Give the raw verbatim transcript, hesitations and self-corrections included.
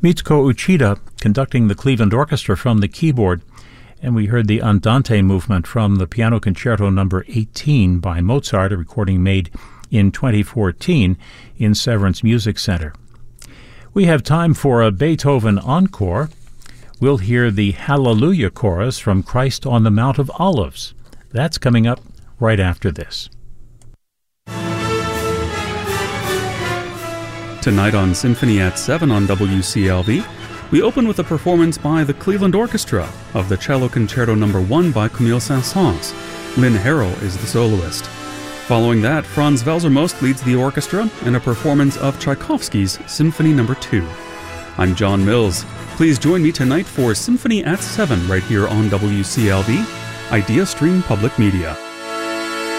Mitsuko Uchida conducting the Cleveland Orchestra from the keyboard, and we heard the Andante movement from the Piano Concerto number eighteen by Mozart, a recording made in twenty fourteen in Severance Music Center. We have time for a Beethoven encore. We'll hear the Hallelujah Chorus from Christ on the Mount of Olives. That's coming up right after this. Tonight on Symphony at seven on W C L V, we open with a performance by the Cleveland Orchestra of the Cello Concerto number one by Camille Saint-Saëns. Lynn Harrell is the soloist. Following that, Franz Welser-Most leads the orchestra in a performance of Tchaikovsky's Symphony number two. I'm John Mills. Please join me tonight for Symphony at seven right here on W C L V, Idea Stream Public Media.